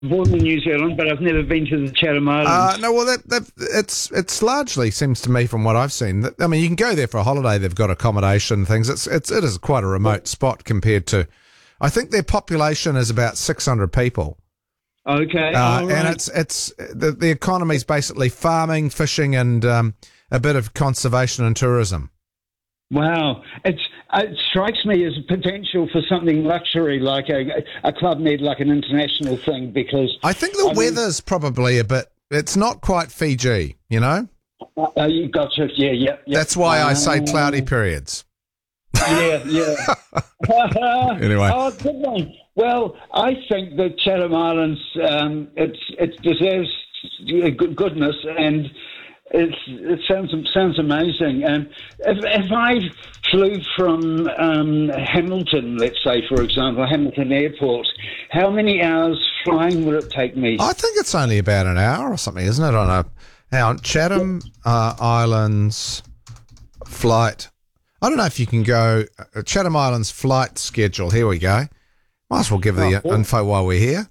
born in New Zealand, but I've never been to the Chatham Islands. No, well, it's largely seems to me from what I've seen. I mean, you can go there for a holiday. They've got accommodation things. It is quite a remote spot compared to. I think their population is about 600 people. Okay, and it's the economy's basically farming, fishing, and a bit of conservation and tourism. Wow, it strikes me as potential for something luxury, like a Club Med, like an international thing. Because I think the weather's probably a bit. It's not quite Fiji, you know. You gotcha. Yeah. That's why I say cloudy periods. Yeah. Anyway. Oh, good one. Well, I think that Chatham Islands, it deserves goodness, and it sounds amazing. And if I flew from Hamilton, let's say, for example, Hamilton Airport, how many hours flying would it take me? I think it's only about an hour or something, isn't it? On Chatham Islands flight. I don't know if you can go Chatham Islands flight schedule. Here we go. Might as well give the info while we're here.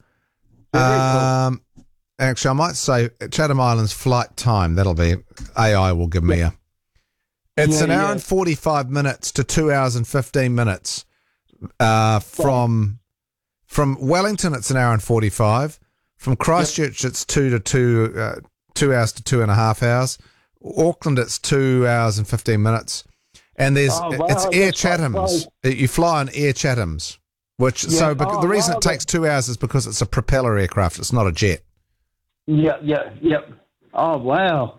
Actually, I might say Chatham Islands flight time. That'll be AI will give me It's an hour and 45 minutes to 2 hours and 15 minutes. From Wellington, it's an hour and 45. From Christchurch, it's 2 hours to 2.5 hours. Auckland, it's 2 hours and 15 minutes. And it's Air Chathams. You fly on Air Chathams, the reason it takes 2 hours is because it's a propeller aircraft. It's not a jet. Yeah. Oh, wow.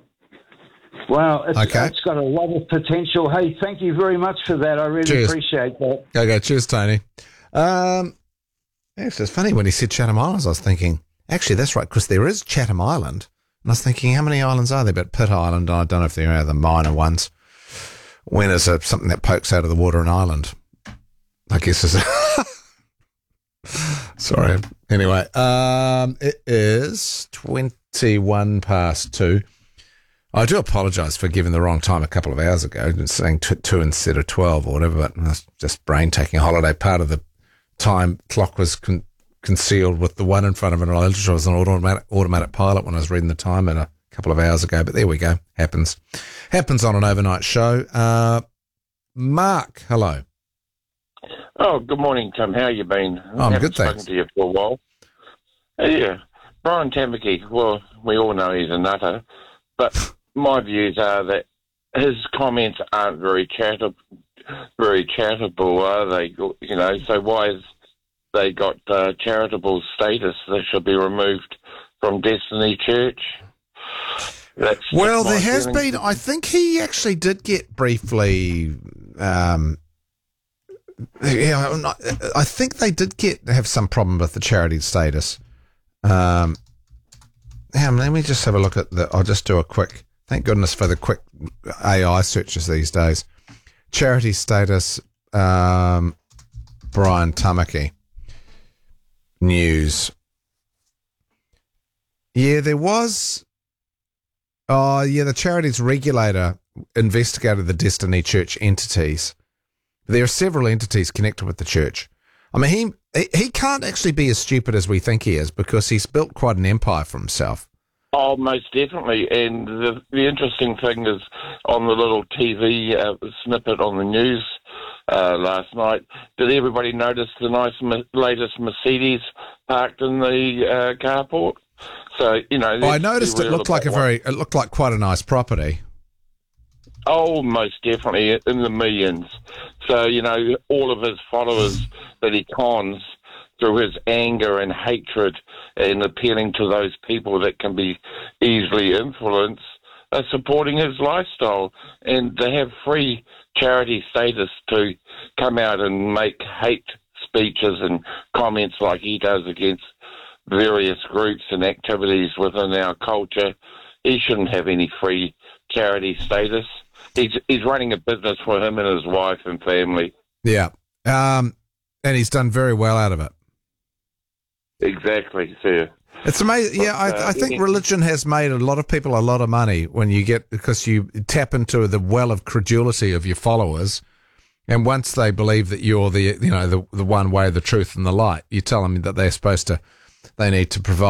It's got a lot of potential. Hey, thank you very much for that. I really appreciate that. Okay, cheers, Tony. Actually, it's funny when he said Chatham Islands, I was thinking, actually, that's right, because there is Chatham Island. And I was thinking, how many islands are there? But Pitt Island, I don't know if there are the minor ones. When is something that pokes out of the water an island? I guess is. Sorry. Anyway, it is 2:21. I do apologise for giving the wrong time a couple of hours ago, saying 2 instead of 12 or whatever, but that's just brain taking a holiday. Part of the time clock was concealed with the one in front of it. I was on automatic pilot when I was reading the time a couple of hours ago, but there we go. Happens on an overnight show. Mark, hello. Oh, good morning, Tim. How you been? I'm good, thanks. Spoken to you for a while. Yeah, Brian Tamaki. Well, we all know he's a nutter, but my views are that his comments aren't very charitable, are they? You know, so why is they got charitable status? They should be removed from Destiny Church. Well, there has been. I think he actually did get briefly. I think they did have some problem with the charity status. Let me just have a look at I'll just do a quick. Thank goodness for the quick AI searches these days. Charity status. Brian Tamaki. News. Yeah, there was. Oh, yeah, the charities regulator investigated the Destiny Church entities. There are several entities connected with the church. I mean, he can't actually be as stupid as we think he is because he's built quite an empire for himself. Oh, most definitely. And the interesting thing is on the little TV snippet on the news last night, did everybody notice the nice latest Mercedes parked in the carport? So, you know, I noticed it looked like quite a nice property. Oh, most definitely, in the millions. So, you know, all of his followers that he cons through his anger and hatred and appealing to those people that can be easily influenced are supporting his lifestyle. And they have free charity status to come out and make hate speeches and comments like he does against various groups and activities within our culture. He shouldn't have any free charity status. He's running a business for him and his wife and family. Yeah. And he's done very well out of it. Exactly, sir. It's amazing. Yeah, I think religion has made a lot of people a lot of money because you tap into the well of credulity of your followers. And once they believe that you're the one way, the truth and the light, you tell them that they're supposed to They need to provide